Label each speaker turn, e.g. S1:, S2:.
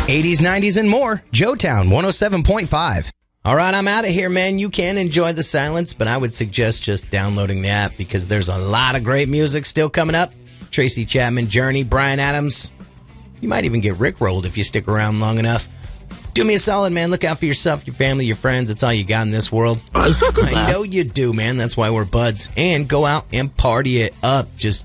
S1: 80s, 90s, and more. Joetown 107.5. All right, I'm out of here, man. You can enjoy the silence, but I would suggest just downloading the app because there's a lot of great music still coming up. Tracy Chapman, Journey, Bryan Adams. You might even get rickrolled if you stick around long enough. Do me a solid, man. Look out for yourself, your family, your friends. It's all you got in this world. I know you do, man. That's why we're buds. And go out and party it up. Just